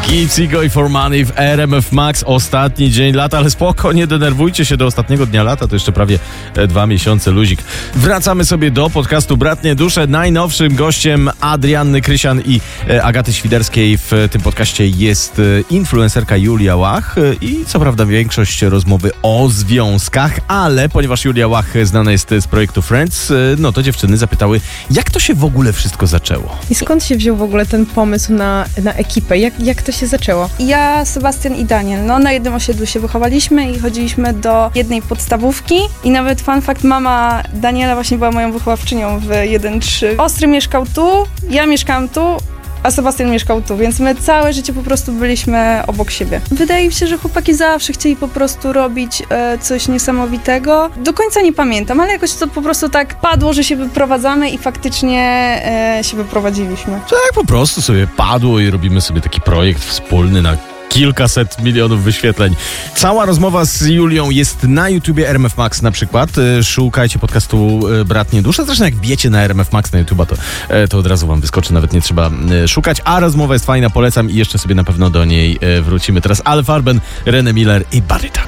Gigo i For Money w RMF Max. Ostatni dzień lata, ale spoko, nie denerwujcie się do ostatniego dnia lata, to jeszcze prawie 2 miesiące luzik. Wracamy sobie do podcastu Bratnie Dusze. Najnowszym gościem Adrianny Krysian i Agaty Świderskiej w tym podcaście jest influencerka Julia Łach i co prawda większość rozmowy o związkach, ale ponieważ Julia Łach znana jest z projektu Friends, no to dziewczyny zapytały, jak to się w ogóle wszystko zaczęło? I skąd się wziął w ogóle ten pomysł na ekipę? Jak to się zaczęło? Ja, Sebastian i Daniel, na jednym osiedlu się wychowaliśmy i chodziliśmy do jednej podstawówki i nawet fun fact, mama Daniela właśnie była moją wychowawczynią w 1-3. Ostry mieszkał tu, ja mieszkałam tu, a Sebastian mieszkał tu, więc my całe życie po prostu byliśmy obok siebie. Wydaje mi się, że chłopaki zawsze chcieli po prostu robić coś niesamowitego. Do końca nie pamiętam, ale jakoś to po prostu tak padło, że się wyprowadzamy i faktycznie się wyprowadziliśmy. Tak po prostu sobie padło i robimy sobie taki projekt wspólny na kilkaset milionów wyświetleń. Cała rozmowa z Julią jest na YouTubie RMF Max na przykład. Szukajcie podcastu Bratnie Dusze. Zresztą jak wbijecie na RMF Max na YouTube'a, to od razu wam wyskoczy, nawet nie trzeba szukać. A rozmowa jest fajna, polecam i jeszcze sobie na pewno do niej wrócimy. Teraz Al Farben, René Miller i Barry Tak.